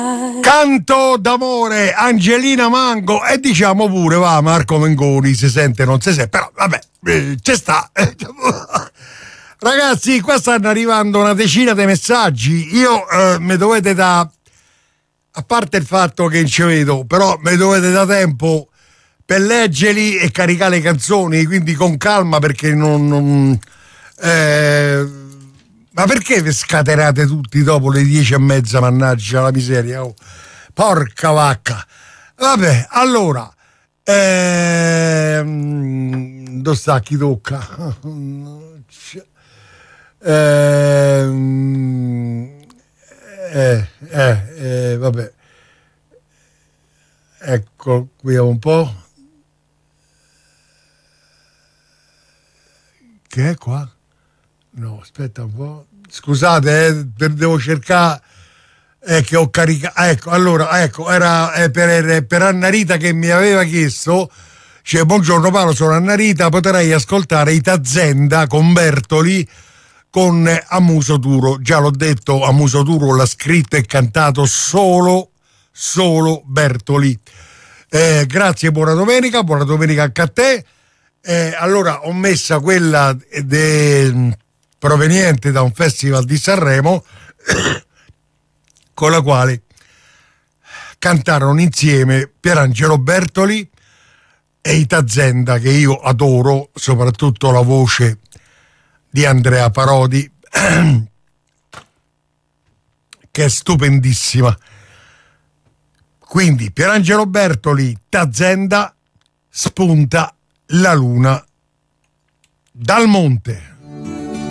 Canto d'amore, Angelina Mango, e diciamo pure, va, Marco Mengoni, si sente, non si sente, però vabbè, ci sta. Ragazzi, qua stanno arrivando una decina di messaggi, io mi dovete a parte il fatto che non ci vedo, però mi dovete da tempo per leggerli e caricare le canzoni, quindi con calma, perché ma perché vi scatenate tutti dopo le 10:30, mannaggia la miseria, oh. Porca vacca. Vabbè, allora dove sta chi tocca? Vabbè, ecco qui un po'. Che è qua? No, aspetta un po'. Scusate, devo cercare che ho caricato. Ecco, allora, ecco, era per Anna Rita che mi aveva chiesto. Cioè, buongiorno Paolo, sono Anna Rita, potrei ascoltare Itazenda con Bertoli con A Muso Duro. Già l'ho detto, A Muso Duro l'ha scritto e cantato solo Bertoli. Grazie, buona domenica anche a te. Allora ho messa quella proveniente da un festival di Sanremo con la quale cantarono insieme Pierangelo Bertoli e Itazenda, che io adoro, soprattutto la voce di Andrea Parodi che è stupendissima. Quindi Pierangelo Bertoli, Itazenda, spunta la luna dal monte.